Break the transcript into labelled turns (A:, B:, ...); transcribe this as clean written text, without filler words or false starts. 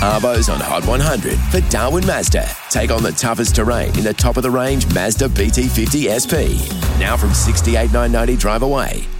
A: Arvo's on Hot 100 for Darwin Mazda. Take on the toughest terrain in the top-of-the-range Mazda BT50 SP. Now from $68,990 drive away.